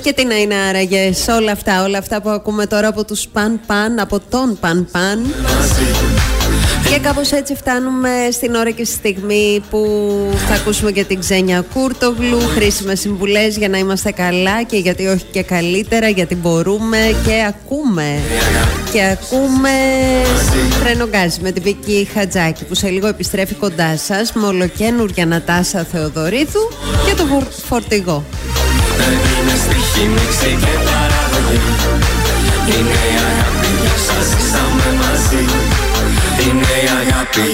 Και τι να είναι άραγε όλα αυτά που ακούμε τώρα από τους Παν, από τον Παν. Και κάπως έτσι φτάνουμε στην ώρα και στη στιγμή που θα ακούσουμε και την Ξένια Κούρτογλου. Χρήσιμες συμβουλές για να είμαστε καλά και γιατί όχι και καλύτερα, γιατί μπορούμε και ακούμε Τρενογκάζι με την Βίκη Χατζάκη, που σε λίγο επιστρέφει κοντά σας με ολοκαίνουργια Νατάσα Θεοδωρίδου και το φορτηγό. Είναι στοιχή, μίξη και παραγωγή. Είναι η αγάπη, για σας ζήσαμε μαζί. Είναι η αγάπη.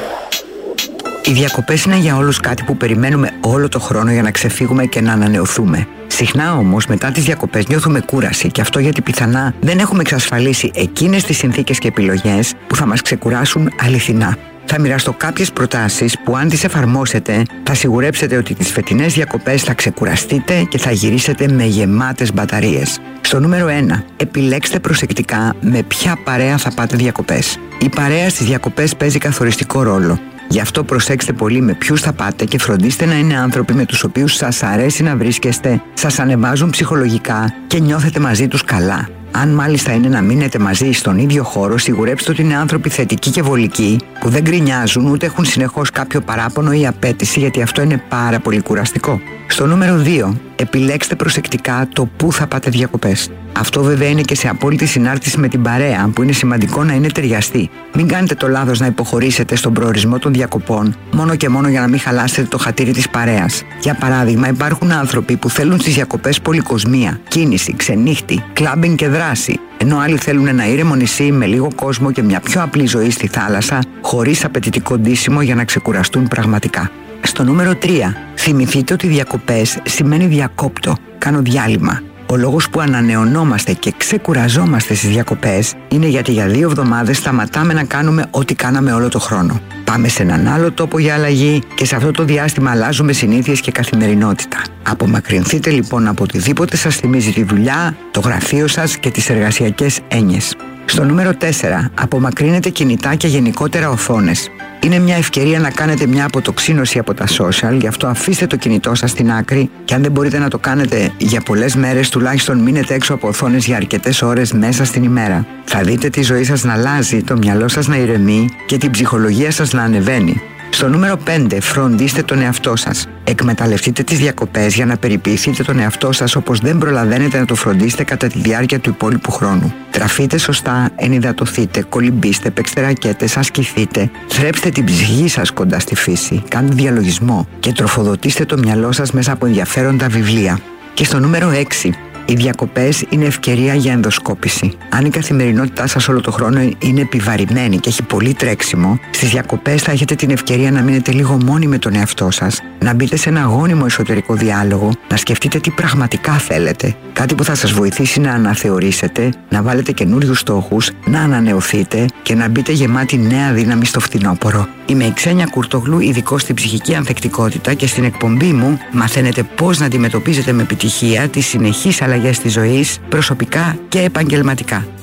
Οι διακοπές είναι για όλους κάτι που περιμένουμε όλο το χρόνο για να ξεφύγουμε και να ανανεωθούμε. Συχνά όμως μετά τις διακοπές νιώθουμε κούραση, και αυτό γιατί πιθανά δεν έχουμε εξασφαλίσει εκείνες τις συνθήκες και επιλογές που θα μας ξεκουράσουν αληθινά. Θα μοιραστώ κάποιες προτάσεις που αν τις εφαρμόσετε θα σιγουρέψετε ότι τις φετινές διακοπές θα ξεκουραστείτε και θα γυρίσετε με γεμάτες μπαταρίες. Στο νούμερο 1, επιλέξτε προσεκτικά με ποια παρέα θα πάτε διακοπές. Η παρέα στις διακοπές παίζει καθοριστικό ρόλο. Γι' αυτό προσέξτε πολύ με ποιους θα πάτε και φροντίστε να είναι άνθρωποι με τους οποίους σας αρέσει να βρίσκεστε, σας ανεβάζουν ψυχολογικά και νιώθετε μαζί τους καλά. Αν μάλιστα είναι να μείνετε μαζί στον ίδιο χώρο, σιγουρέψτε ότι είναι άνθρωποι θετικοί και βολικοί, που δεν γκρινιάζουν ούτε έχουν συνεχώς κάποιο παράπονο ή απέτηση, γιατί αυτό είναι πάρα πολύ κουραστικό. Στο νούμερο 2, επιλέξτε προσεκτικά το πού θα πάτε διακοπές. Αυτό βέβαια είναι και σε απόλυτη συνάρτηση με την παρέα, που είναι σημαντικό να είναι ταιριαστή. Μην κάνετε το λάθος να υποχωρήσετε στον προορισμό των διακοπών μόνο και μόνο για να μην χαλάσετε το χατήρι της παρέας. Για παράδειγμα, υπάρχουν άνθρωποι που θέλουν στις διακοπές πολυκοσμία, κίνηση, ξενύχτη, κλάμπινγκ και δράση, ενώ άλλοι θέλουν ένα ήρεμο νησί με λίγο κόσμο και μια πιο απλή ζωή στη θάλασσα, χωρίς απαιτητικό ντύσιμο για να ξεκουραστούν πραγματικά. Στο νούμερο 3, θυμηθείτε ότι διακοπές σημαίνει διακόπτω, κάνω διάλειμμα. Ο λόγος που ανανεωνόμαστε και ξεκουραζόμαστε στις διακοπές είναι γιατί για 2 εβδομάδες σταματάμε να κάνουμε ό,τι κάναμε όλο το χρόνο. Πάμε σε έναν άλλο τόπο για αλλαγή και σε αυτό το διάστημα αλλάζουμε συνήθειες και καθημερινότητα. Απομακρυνθείτε λοιπόν από οτιδήποτε σας θυμίζει τη δουλειά, το γραφείο σας και τις εργασιακές έννοιες. Στο νούμερο 4, απομακρύνετε κινητά και γενικότερα οθόνες. Είναι μια ευκαιρία να κάνετε μια αποτοξίνωση από τα social, γι' αυτό αφήστε το κινητό σας στην άκρη και αν δεν μπορείτε να το κάνετε για πολλές μέρες, τουλάχιστον μείνετε έξω από οθόνες για αρκετές ώρες μέσα στην ημέρα. Θα δείτε τη ζωή σας να αλλάζει, το μυαλό σας να ηρεμεί και την ψυχολογία σας να ανεβαίνει. Στο νούμερο 5, φροντίστε τον εαυτό σας. Εκμεταλλευτείτε τις διακοπές για να περιποιηθείτε τον εαυτό σας όπως δεν προλαβαίνετε να το φροντίσετε κατά τη διάρκεια του υπόλοιπου χρόνου. Τραφείτε σωστά, ενυδατωθείτε, κολυμπήστε, παίξτε ρακέτες, ασκηθείτε, θρέψτε την ψυχή σας κοντά στη φύση, κάντε διαλογισμό και τροφοδοτήστε το μυαλό σας μέσα από ενδιαφέροντα βιβλία. Και στο νούμερο 6, οι διακοπές είναι ευκαιρία για ενδοσκόπηση. Αν η καθημερινότητά σας όλο το χρόνο είναι επιβαρημένη και έχει πολύ τρέξιμο, στις διακοπές θα έχετε την ευκαιρία να μείνετε λίγο μόνοι με τον εαυτό σας, να μπείτε σε ένα γόνιμο εσωτερικό διάλογο, να σκεφτείτε τι πραγματικά θέλετε. Κάτι που θα σας βοηθήσει να αναθεωρήσετε, να βάλετε καινούριους στόχους, να ανανεωθείτε και να μπείτε γεμάτη νέα δύναμη στο φθινόπωρο. Είμαι η Ξένια Κούρτογλου, ειδικός στην ψυχική ανθεκτικότητα, και στην εκπομπή μου μαθαίνετε πώς να αντιμετωπίζετε με επιτυχία τις συνεχείς αλλαγές της ζωής, προσωπικά και επαγγελματικά.